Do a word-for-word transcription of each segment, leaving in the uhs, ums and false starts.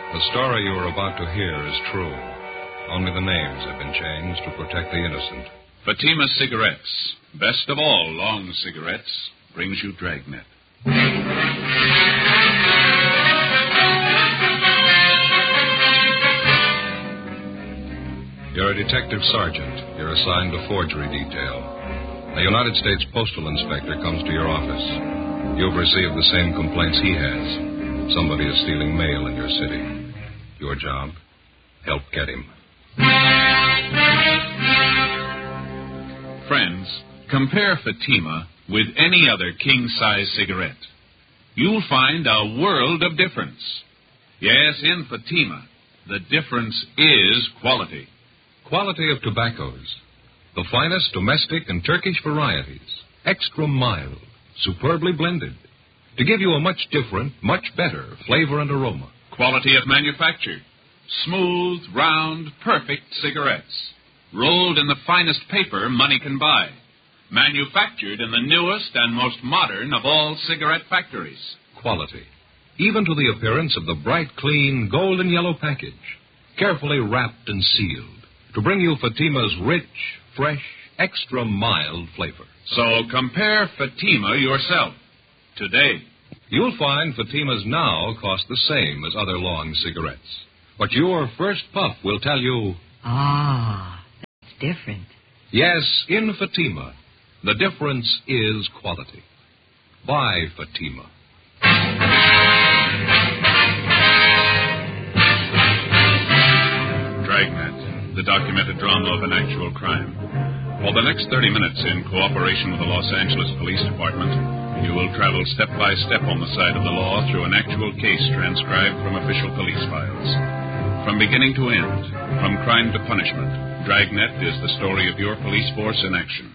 The story you are about to hear is true. Only the names have been changed to protect the innocent. Fatima Cigarettes, best of all long cigarettes, brings you Dragnet. You're a detective sergeant. You're assigned to forgery detail. A United States postal inspector comes to your office. You've received the same complaints he has. Somebody is stealing mail in your city. Your job? Help get him. Friends, compare Fatima with any other king-size cigarette. You'll find a world of difference. Yes, in Fatima, the difference is quality. Quality of tobaccos. The finest domestic and Turkish varieties. Extra mild, superbly blended. To give you a much different, much better flavor and aroma. Quality of manufacture. Smooth, round, perfect cigarettes. Rolled in the finest paper money can buy. Manufactured in the newest and most modern of all cigarette factories. Quality. Even to the appearance of the bright, clean, golden yellow package. Carefully wrapped and sealed. To bring you Fatima's rich, fresh, extra mild flavor. So compare Fatima yourself today. You'll find Fatima's now cost the same as other long cigarettes. But your first puff will tell you... Ah, that's different. Yes, in Fatima, the difference is quality. Buy Fatima. Dragnet, the documented drama of an actual crime. For the next thirty minutes, in cooperation with the Los Angeles Police Department, you will travel step by step on the side of the law through an actual case transcribed from official police files. From beginning to end, from crime to punishment, Dragnet is the story of your police force in action.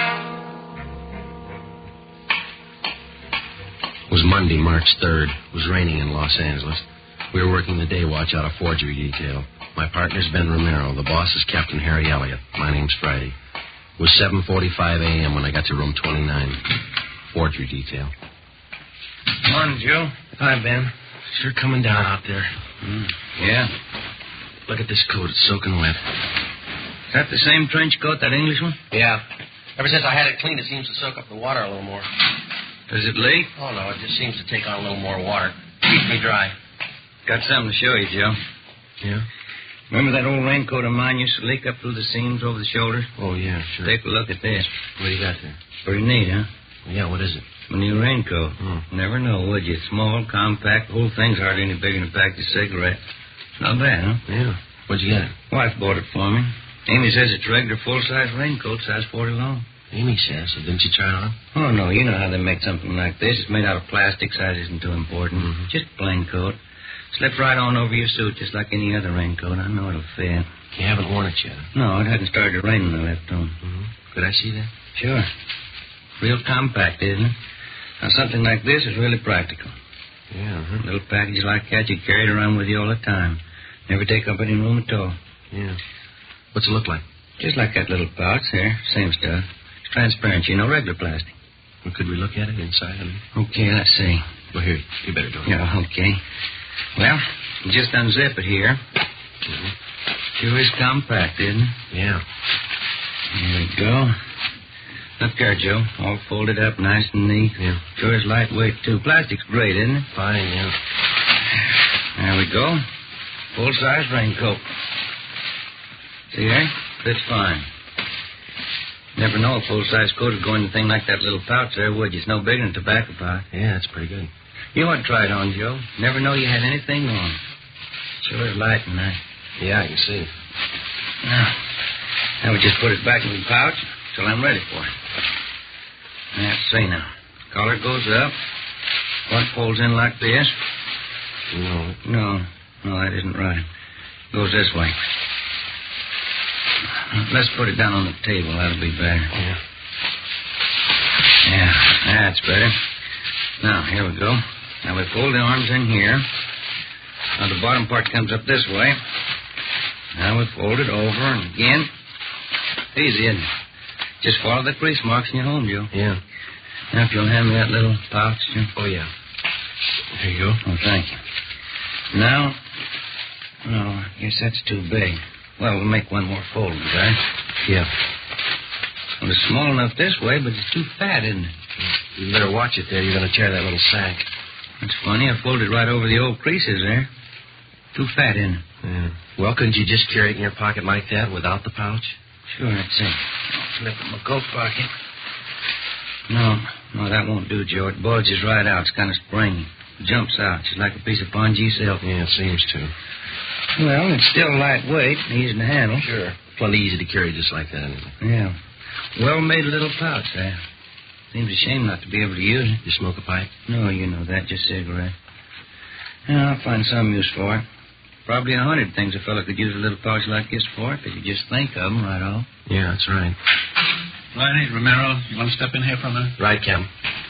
It was Monday, March third. It was raining in Los Angeles. We were working the day watch out of forgery detail. My partner's Ben Romero. The boss is Captain Harry Elliott. My name's Friday. It was seven forty-five a.m. when I got to room twenty-nine. Forgery detail. Morning, Joe. Hi, Ben. Sure coming down out there. Mm, yeah. Look at this coat. It's soaking wet. Is that the same trench coat, that English one? Yeah. Ever since I had it cleaned, it seems to soak up the water a little more. Does it leak? Oh, no. It just seems to take on a little more water. Keeps me dry. Got something to show you, Joe. Yeah? Remember that old raincoat of mine used to leak up through the seams over the shoulders? Oh, yeah, sure. Take a look at this. What do you got there? Pretty neat, huh? Yeah, what is it? My new raincoat. Hmm. Never know, would you? Small, compact, the whole thing's hardly any bigger than a pack of cigarettes. Not bad, huh? Yeah. Where'd you get it? Wife bought it for me. Amy says it's a regular full-size raincoat, size forty long. Amy says, so didn't you try it on? Oh, no, you know how they make something like this. It's made out of plastic, size isn't too important. Mm-hmm. Just a plain coat. Slips right on over your suit, just like any other raincoat. I know it'll fit. You haven't worn it yet? No, it hadn't started to rain when I left home. Mm-hmm. Could I see that? Sure. Real compact, isn't it? Now, something like this is really practical. Yeah, uh-huh. A little package like that, you carry it around with you all the time. Never take up any room at all. Yeah. What's it look like? Just like that little pouch there. Same stuff. It's transparent, you know, regular plastic. Well, could we look at it inside? I mean? Okay, let's see. Well, here, you better do it. Yeah, okay. Well, you just unzip it here. Mm-hmm. Sure is compact, isn't it? Yeah. There we go. Look there, Joe. All folded up nice and neat. Yeah. Sure is lightweight, too. Plastic's great, isn't it? Fine, yeah. There we go. Full-size raincoat. See there? Fits fine. Never know a full-size coat would go in a thing like that little pouch there, would you? It's no bigger than a tobacco pouch. Yeah, that's pretty good. You ought to try it on, Joe. Never know you had anything on. Sure is light and nice. Yeah, I can see. Now, now we just put it back in the pouch till I'm ready for it. Let's see now. Collar goes up. Front folds in like this. No. No, no, that isn't right. Goes this way. Let's put it down on the table. That'll be better. Yeah. Yeah, that's better. Now, here we go. Now, we fold the arms in here. Now, the bottom part comes up this way. Now, we fold it over and again. Easy, isn't it? Just follow the crease marks and you're home, Joe. Yeah. Now, if you'll hand me that little pouch, Joe. Oh, yeah. Here you go. Oh, thank you. Now, No, I guess that's too big. Well, we'll make one more fold, guys. Yeah. Well, it's small enough this way, but it's too fat, isn't it? You better watch it there. You're going to tear that little sack. That's funny. I folded right over the old creases there. Too fat, isn't it? Yeah. Well, couldn't you just carry it in your pocket like that without the pouch? Sure, that's it. I'll flip in my coat pocket. No, no, that won't do, Joe. It bulges right out. It's kind of springy. It jumps out, just like a piece of pongee silk. Yeah, it seems to. Well, it's still lightweight, easy to handle. Sure. Plenty easy to carry just like that, anyway. Yeah. Well-made little pouch there. Seems a shame not to be able to use it. You smoke a pipe? No, you know that. Just cigarette. Yeah, I'll find some use for it. Probably a hundred things a fellow could use a little pouch like this for if he could just think of them right off. Yeah, that's right. Riley, Romero, you want to step in here for a minute? Right, Captain.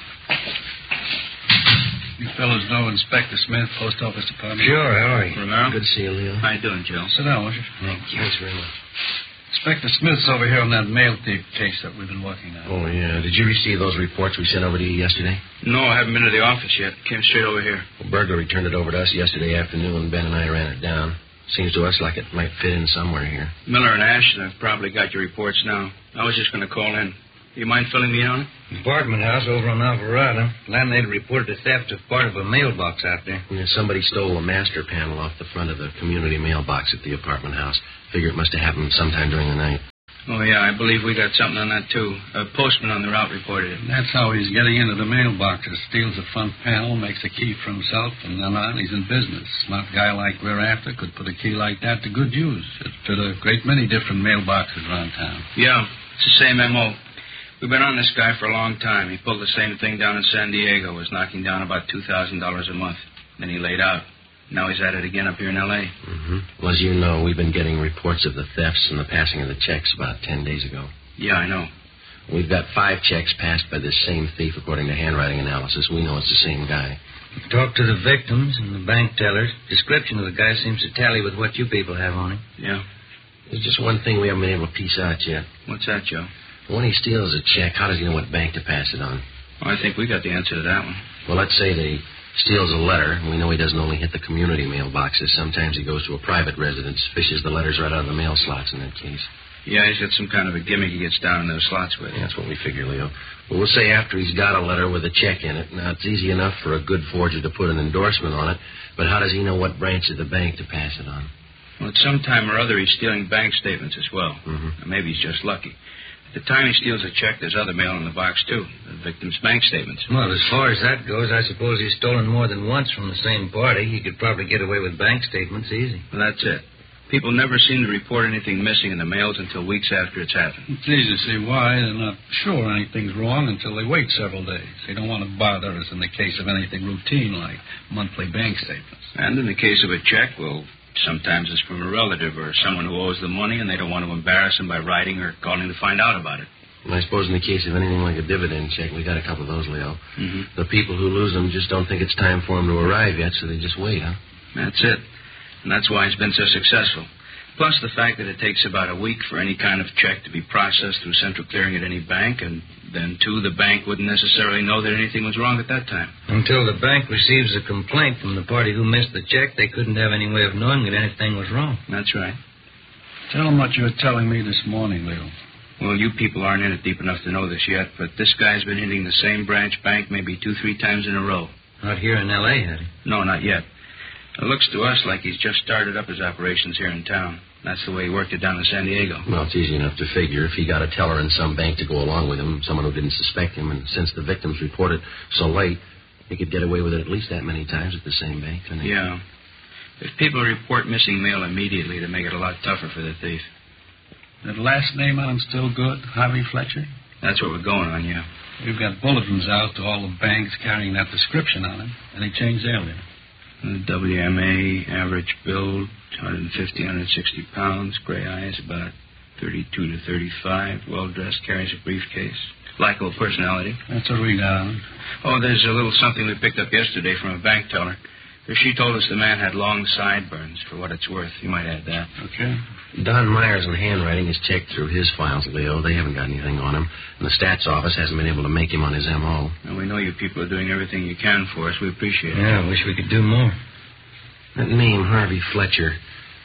You fellows know Inspector Smith, Post Office Department? Sure, how are you? Romero? Good to see you, Leo. How you doing, Joe? Sit down, won't you? Thank you. Thanks very much. Inspector Smith's over here on that mail thief case that we've been working on. Oh, yeah. Did you receive those reports we sent over to you yesterday? No, I haven't been to the office yet. Came straight over here. Well, Burglar returned it over to us yesterday afternoon. Ben and I ran it down. Seems to us like it might fit in somewhere here. Miller and Ashton have probably got your reports now. I was just going to call in. You mind filling me in on it? Apartment house over on Alvarado. Landlady reported the theft of part of a mailbox out there. Yeah, somebody stole a master panel off the front of the community mailbox at the apartment house. Figure it must have happened sometime during the night. Oh, yeah, I believe we got something on that, too. A postman on the route reported it. That's how he's getting into the mailboxes. Steals the front panel, makes a key for himself, and then on, he's in business. Smart guy like we're after could put a key like that to good use. It fit a great many different mailboxes around town. Yeah, it's the same M O. We've been on this guy for a long time. He pulled the same thing down in San Diego, was knocking down about two thousand dollars a month. Then he laid out. Now he's at it again up here in L A Mm-hmm. Well, as you know, we've been getting reports of the thefts and the passing of the checks about ten days ago. Yeah, I know. We've got five checks passed by this same thief, according to handwriting analysis. We know it's the same guy. Talked to the victims and the bank tellers. Description of the guy seems to tally with what you people have on him. Yeah. There's just one thing we haven't been able to piece out yet. What's that, Joe? When he steals a check, how does he know what bank to pass it on? Well, I think we got the answer to that one. Well, let's say that he steals a letter, and we know he doesn't only hit the community mailboxes. Sometimes he goes to a private residence, fishes the letters right out of the mail slots in that case. Yeah, he's got some kind of a gimmick he gets down in those slots with. Yeah, that's what we figure, Leo. Well, we'll say after he's got a letter with a check in it. Now, it's easy enough for a good forger to put an endorsement on it, but how does he know what branch of the bank to pass it on? Well, at some time or other, he's stealing bank statements as well. Mm-hmm. Or maybe he's just lucky. At the time he steals a check, there's other mail in the box, too. The victim's bank statements. Well, as far as that goes, I suppose he's stolen more than once from the same party. He could probably get away with bank statements easy. Well, that's it. People never seem to report anything missing in the mails until weeks after it's happened. It's easy to see why. They're not sure anything's wrong until they wait several days. They don't want to bother us in the case of anything routine like monthly bank statements. And in the case of a check, well, sometimes it's from a relative or someone who owes them money, and they don't want to embarrass them by writing or calling to find out about it. And I suppose in the case of anything like a dividend check, we got a couple of those, Leo. Mm-hmm. The people who lose them just don't think it's time for them to arrive yet, so they just wait, huh? That's it. And that's why it's been so successful. Plus the fact that it takes about a week for any kind of check to be processed through central clearing at any bank, and then, too, the bank wouldn't necessarily know that anything was wrong at that time. Until the bank receives a complaint from the party who missed the check, they couldn't have any way of knowing that anything was wrong. That's right. Tell them what you were telling me this morning, Leo. Well, you people aren't in it deep enough to know this yet, but this guy's been hitting the same branch bank maybe two, three times in a row. Not here in L A, had he? No, not yet. It looks to us like he's just started up his operations here in town. That's the way he worked it down in San Diego. Well, it's easy enough to figure. If he got a teller in some bank to go along with him, someone who didn't suspect him, and since the victims reported so late, he could get away with it at least that many times at the same bank, couldn't he? Yeah. If people report missing mail immediately, they make it a lot tougher for the thief. That last name on him still good? Harvey Fletcher? That's what we're going on, yeah. We've got bulletins out to all the banks carrying that description on him, and they changed earlier. Uh, W M A, average build, one fifty, one sixty pounds, gray eyes, about thirty-two to thirty-five, well-dressed, carries a briefcase. Likeable personality. That's what we got. Oh, there's a little something we picked up yesterday from a bank teller. She told us the man had long sideburns, for what it's worth. You might add that. Okay. Don Myers in handwriting has checked through his files, Leo. They haven't got anything on him. And the stats office hasn't been able to make him on his M O. And we know you people are doing everything you can for us. We appreciate it. Yeah, I wish we could do more. That name, Harvey Fletcher,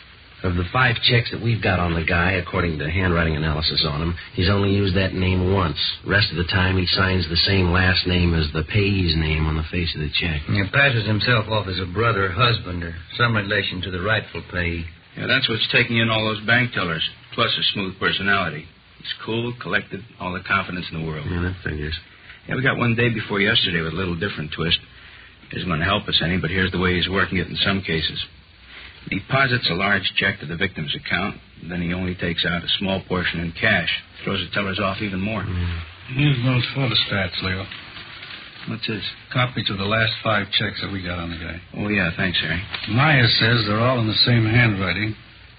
Of the five checks that we've got on the guy, according to handwriting analysis on him, he's only used that name once. Rest of the time, he signs the same last name as the payee's name on the face of the check. He passes himself off as a brother, husband, or some relation to the rightful payee. Yeah, that's what's taking in all those bank tellers, plus a smooth personality. He's cool, collected, all the confidence in the world. Yeah, that figures. Yeah, we got one day before yesterday with a little different twist. Isn't going to help us any, but here's the way he's working it in some cases. He deposits a large check to the victim's account, then he only takes out a small portion in cash. Throws the tellers off even more. Mm. Here's those photostats, Leo. What's this? Copies of the last five checks that we got on the guy. Oh, yeah, thanks, Harry. Maya says they're all in the same handwriting.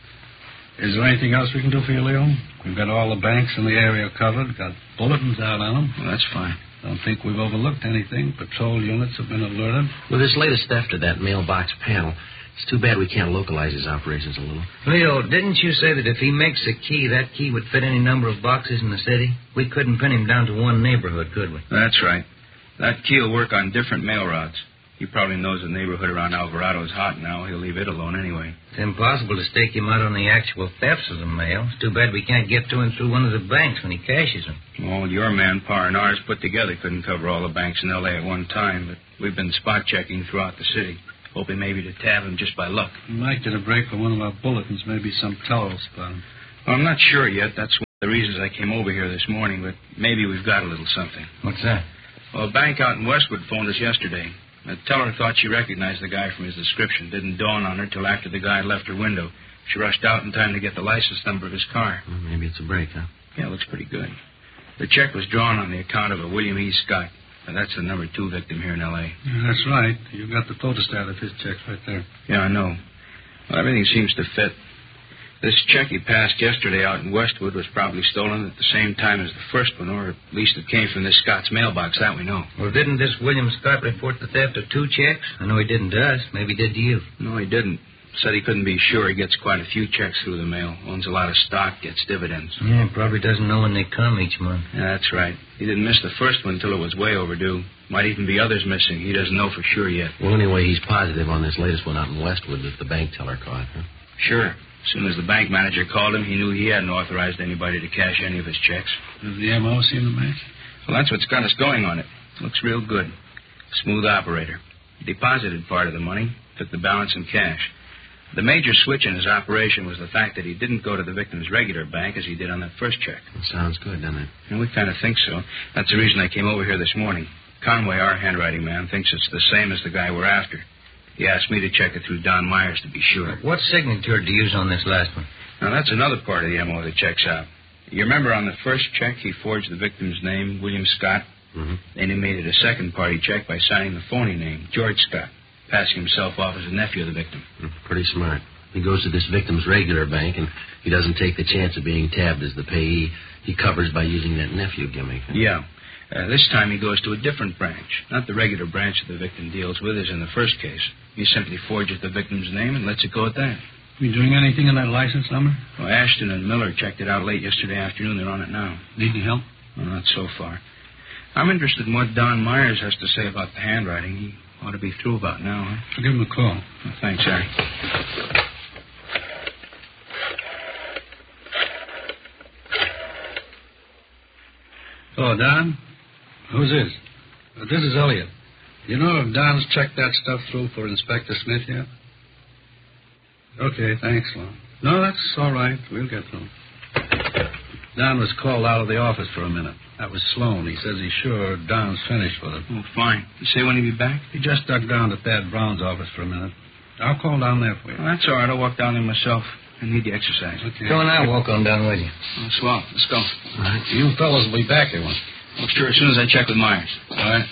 Is there anything else we can do for you, Leo? We've got all the banks in the area covered, got bulletins out on them. Well, that's fine. Don't think we've overlooked anything. Patrol units have been alerted. With this latest theft of that mailbox panel, it's too bad we can't localize his operations a little. Leo, didn't you say that if he makes a key, that key would fit any number of boxes in the city? We couldn't pin him down to one neighborhood, could we? That's right. That key will work on different mail routes. He probably knows the neighborhood around Alvarado's hot now. He'll leave it alone anyway. It's impossible to stake him out on the actual thefts of the mail. It's too bad we can't get to him through one of the banks when he cashes them. Well, your manpower and ours put together couldn't cover all the banks in L A at one time, but we've been spot checking throughout the city, hoping maybe to tab him just by luck. We might get a break from one of our bulletins, maybe some tellers spot him. Well, I'm not sure yet. That's one of the reasons I came over here this morning, but maybe we've got a little something. What's that? Well, a bank out in Westwood phoned us yesterday. The teller thought she recognized the guy from his description. Didn't dawn on her till after the guy left her window. She rushed out in time to get the license number of his car. Well, maybe it's a break, huh? Yeah, it looks pretty good. The check was drawn on the account of a William E. Scott. Now, that's the number two victim here in L A. Yeah, that's right. You've got the photostat of his checks right there. Yeah, I know. Well, everything seems to fit. This check he passed yesterday out in Westwood was probably stolen at the same time as the first one, or at least it came from this Scott's mailbox. That we know. Well, didn't this William Scott report the theft of two checks? I know he didn't to us. Maybe he did to you. No, he didn't. Said he couldn't be sure. He gets quite a few checks through the mail. Owns a lot of stock, gets dividends. Yeah, probably doesn't know when they come each month. Yeah, that's right. He didn't miss the first one until it was way overdue. Might even be others missing. He doesn't know for sure yet. Well, anyway, he's positive on this latest one out in Westwood that the bank teller caught, huh? Sure. As soon as the bank manager called him, he knew he hadn't authorized anybody to cash any of his checks. Does the M O seem to match? Well, that's what's got us going on it. Looks real good. Smooth operator. He deposited part of the money, took the balance in cash. The major switch in his operation was the fact that he didn't go to the victim's regular bank as he did on that first check. That sounds good, doesn't it? And we kind of think so. That's the reason I came over here this morning. Conway, our handwriting man, thinks it's the same as the guy we're after. He asked me to check it through Don Myers to be sure. What signature did you use on this last one? Now, that's another part of the M O that checks out. You remember on the first check, he forged the victim's name, William Scott? Mm-hmm. Then he made it a second-party check by signing the phony name, George Scott, passing himself off as a nephew of the victim. Mm, pretty smart. He goes to this victim's regular bank, and he doesn't take the chance of being tabbed as the payee. He covers by using that nephew gimmick. Yeah. Uh, this time he goes to a different branch. Not the regular branch that the victim deals with as in the first case. He simply forges the victim's name and lets it go at that. You doing anything in that license number? Well, Ashton and Miller checked it out late yesterday afternoon. They're on it now. Need any help? Well, not so far. I'm interested in what Don Myers has to say about the handwriting. He ought to be through about now, huh? I'll give him a call. Well, thanks, Harry. Oh, Don? Who's this? Uh, this is Elliot. You know if Don's checked that stuff through for Inspector Smith yet? Okay, thanks, Lon. No, that's all right. We'll get through. Don was called out of the office for a minute. That was Sloan. He says he's sure Don's finished with it. Oh, fine. You say when he'll be back? He just ducked down to Thad Brown's office for a minute. I'll call down there for you. Well, that's all right. I'll walk down there myself. I need the exercise. Okay. Go on, I'll walk on down with you. Oh, swell. Let's go. All right. You fellas will be back here once. Oh, sure, as soon as I check with Myers. All right.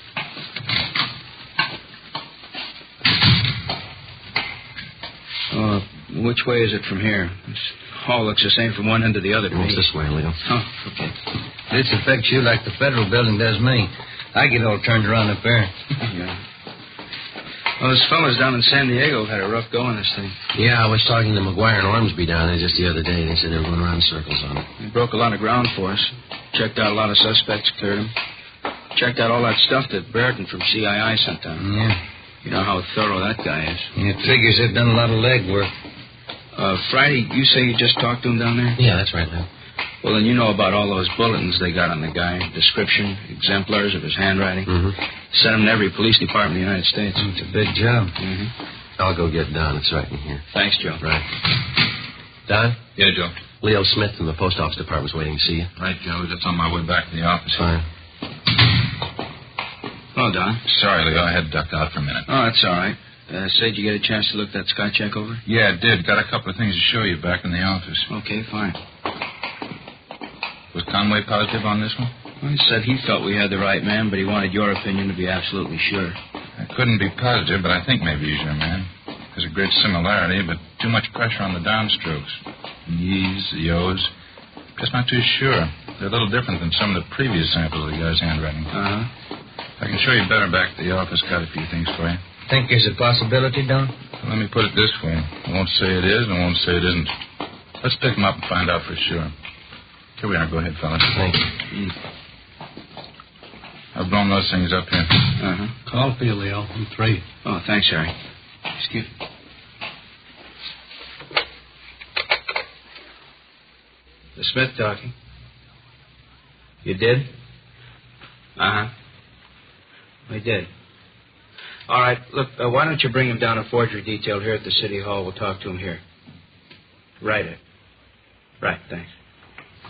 Uh, which way is it from here? This hall looks the same from one end to the other to Well, me. it's this way, Leo. Oh, okay. This affects you like the federal building does me. I get all turned around up there. Yeah. Well, those fellas down in San Diego had a rough go on this thing. Yeah, I was talking to McGuire and Ormsby down there just the other day. They said they were going around in circles on it. They broke a lot of ground for us. Checked out a lot of suspects, cleared them. Checked out all that stuff that Brereton from C I I sent down. Yeah. You know how thorough that guy is. It figures they've done a lot of legwork. Uh, Friday, you say you just talked to him down there? Yeah, that's right, Leo. Well, then you know about all those bulletins they got on the guy. Description, exemplars of his handwriting. Mm-hmm. Sent them to every police department in the United States. It's a big job. Mm-hmm. I'll go get Don. It's right in here. Thanks, Joe. Right. Don? Yeah, Joe. Leo Smith from the post office department's waiting to see you. Right, Joe. Just on my way back to the office. Fine. Hello, Don. Sorry, Leo. I had to duck out for a minute. Oh, that's all right. Uh, say, did you get a chance to look that sky check over? Yeah, I did. Got a couple of things to show you back in the office. Okay, fine. Was Conway positive on this one? Well, he said he felt we had the right man, but he wanted your opinion to be absolutely sure. I couldn't be positive, but I think maybe he's your man. There's a great similarity, but too much pressure on the downstrokes. The ye's, the yo's. Just not too sure. They're a little different than some of the previous samples of the guy's handwriting. Uh-huh. I can show you better back at the office. Got a few things for you. Think there's a possibility, Don? Well, let me put it this way. I won't say it is, and I won't say it isn't. Let's pick them up and find out for sure. Here we are. Go ahead, fellas. Thank you. Mm. I've blown those things up here. Uh-huh. Call for you, Leo. I'm three. Oh, thanks, Harry. Excuse me. The Smith talking. You did? Uh-huh. We did. All right, look, uh, why don't you bring him down to forgery detail here at the City Hall? We'll talk to him here. Right. It. Right, thanks.